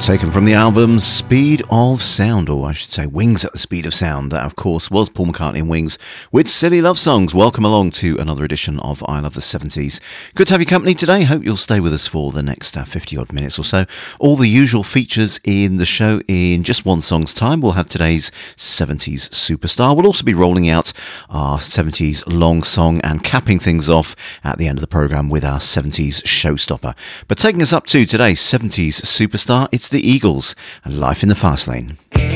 Taken from the album Speed of Sound, or I should say Wings at the Speed of Sound. That, of course, was Paul McCartney and Wings with Silly Love Songs. Welcome along to another edition of I Love the 70s. Good to have your company today. Hope you'll stay with us for the next 50-odd minutes or so. All the usual features in the show in just one song's time. We'll have today's 70s superstar. We'll also be rolling out our 70s long song and capping things off at the end of the programme with our 70s showstopper. But taking us up to today's 70s superstar, it's the Eagles and Life in the Fast Lane.